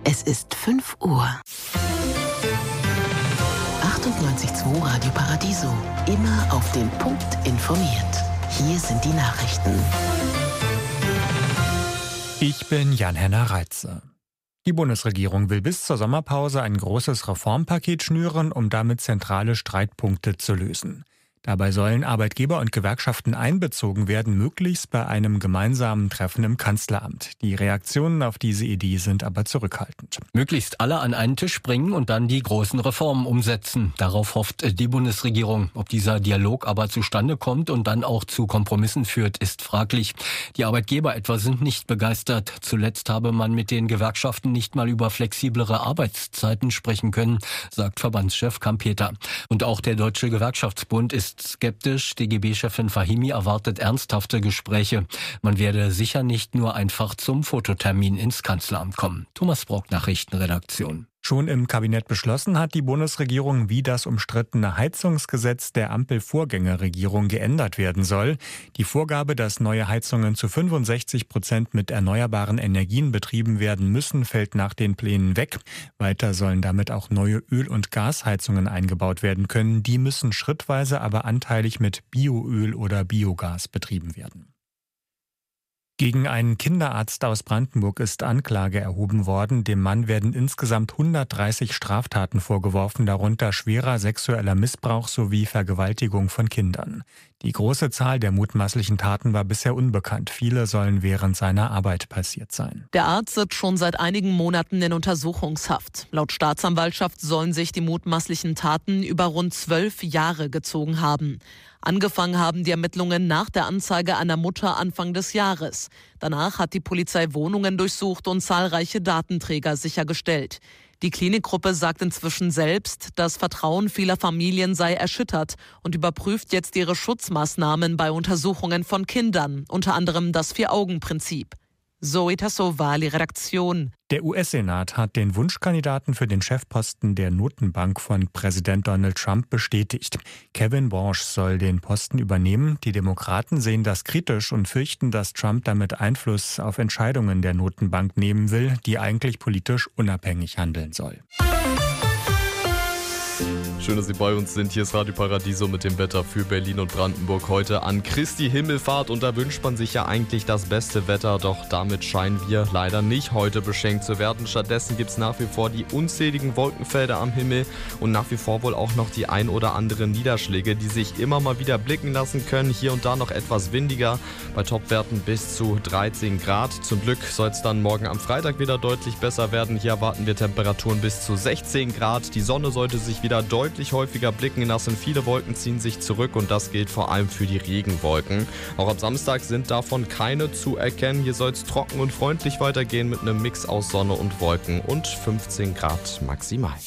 Es ist 5 Uhr. 98.2 Radio Paradiso. Immer auf den Punkt informiert. Hier sind die Nachrichten. Ich bin Jan-Henner Reitze. Die Bundesregierung will bis zur Sommerpause ein großes Reformpaket schnüren, um damit zentrale Streitpunkte zu lösen. Dabei sollen Arbeitgeber und Gewerkschaften einbezogen werden, möglichst bei einem gemeinsamen Treffen im Kanzleramt. Die Reaktionen auf diese Idee sind aber zurückhaltend. Möglichst alle an einen Tisch bringen und dann die großen Reformen umsetzen. Darauf hofft die Bundesregierung. Ob dieser Dialog aber zustande kommt und dann auch zu Kompromissen führt, ist fraglich. Die Arbeitgeber etwa sind nicht begeistert. Zuletzt habe man mit den Gewerkschaften nicht mal über flexiblere Arbeitszeiten sprechen können, sagt Verbandschef Kampeter. Und auch der Deutsche Gewerkschaftsbund ist skeptisch. DGB-Chefin Fahimi erwartet ernsthafte Gespräche. Man werde sicher nicht nur einfach zum Fototermin ins Kanzleramt kommen. Thomas Brock, Nachrichtenredaktion. Schon im Kabinett beschlossen hat die Bundesregierung, wie das umstrittene Heizungsgesetz der Ampel-Vorgängerregierung geändert werden soll. Die Vorgabe, dass neue Heizungen zu 65% mit erneuerbaren Energien betrieben werden müssen, fällt nach den Plänen weg. Weiter sollen damit auch neue Öl- und Gasheizungen eingebaut werden können. Die müssen schrittweise aber anteilig mit Bioöl oder Biogas betrieben werden. Gegen einen Kinderarzt aus Brandenburg ist Anklage erhoben worden. Dem Mann werden insgesamt 130 Straftaten vorgeworfen, darunter schwerer sexueller Missbrauch sowie Vergewaltigung von Kindern. Die große Zahl der mutmaßlichen Taten war bisher unbekannt. Viele sollen während seiner Arbeit passiert sein. Der Arzt sitzt schon seit einigen Monaten in Untersuchungshaft. Laut Staatsanwaltschaft sollen sich die mutmaßlichen Taten über rund 12 Jahre gezogen haben. Angefangen haben die Ermittlungen nach der Anzeige einer Mutter Anfang des Jahres. Danach hat die Polizei Wohnungen durchsucht und zahlreiche Datenträger sichergestellt. Die Klinikgruppe sagt inzwischen selbst, das Vertrauen vieler Familien sei erschüttert und überprüft jetzt ihre Schutzmaßnahmen bei Untersuchungen von Kindern, unter anderem das Vier-Augen-Prinzip. Zoe Tassovali, Redaktion. Der US-Senat hat den Wunschkandidaten für den Chefposten der Notenbank von Präsident Donald Trump bestätigt. Kevin Warsh soll den Posten übernehmen. Die Demokraten sehen das kritisch und fürchten, dass Trump damit Einfluss auf Entscheidungen der Notenbank nehmen will, die eigentlich politisch unabhängig handeln soll. Schön, dass Sie bei uns sind. Hier ist Radio Paradiso mit dem Wetter für Berlin und Brandenburg heute an Christi Himmelfahrt. Und da wünscht man sich ja eigentlich das beste Wetter, doch damit scheinen wir leider nicht heute beschenkt zu werden. Stattdessen gibt es nach wie vor die unzähligen Wolkenfelder am Himmel und nach wie vor wohl auch noch die ein oder anderen Niederschläge, die sich immer mal wieder blicken lassen können. Hier und da noch etwas windiger, bei Topwerten bis zu 13 Grad. Zum Glück soll es dann morgen am Freitag wieder deutlich besser werden. Hier erwarten wir Temperaturen bis zu 16 Grad. Die Sonne sollte sich wieder deutlich häufiger blicken lassen. Viele Wolken ziehen sich zurück und das gilt vor allem für die Regenwolken. Auch ab Samstag sind davon keine zu erkennen. Hier soll es trocken und freundlich weitergehen mit einem Mix aus Sonne und Wolken und 15 Grad maximal.